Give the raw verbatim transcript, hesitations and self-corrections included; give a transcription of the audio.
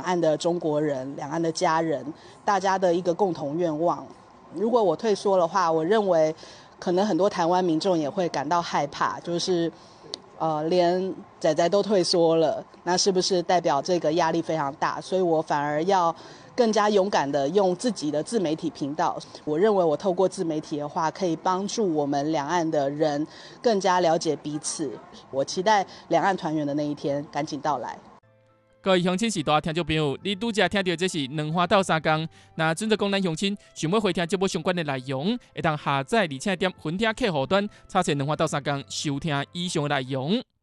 岸的中国人、两岸的家人，大家的一个共同愿望。如果我退缩的话，我认为可能很多台湾民众也会感到害怕，就是呃，连仔仔都退缩了，那是不是代表这个压力非常大？所以我反而要更加勇敢的用自己的自媒体频道。我认为我透过自媒体的话，可以帮助我们两岸的人更加了解彼此。我期待两岸团圆的那一天赶紧到来。 各位乡亲时代听众朋友，你拄则听到这是两花斗三工。那准则讲咱乡亲想要回听节目相关的内容，会当下载而且点分听客户端，查询两花斗三工收听以上的内容。